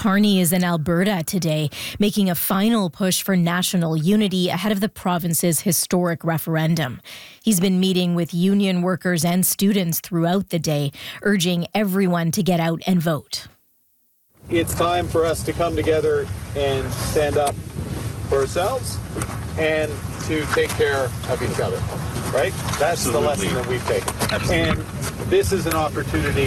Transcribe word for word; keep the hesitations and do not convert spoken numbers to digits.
Carney is in Alberta today, making a final push for national unity ahead of the province's historic referendum. He's been meeting with union workers and students throughout the day, urging everyone to get out and vote. It's time for us to come together and stand up for ourselves and to take care of each other, right? That's Absolutely. The lesson that we've taken. Absolutely. And this is an opportunity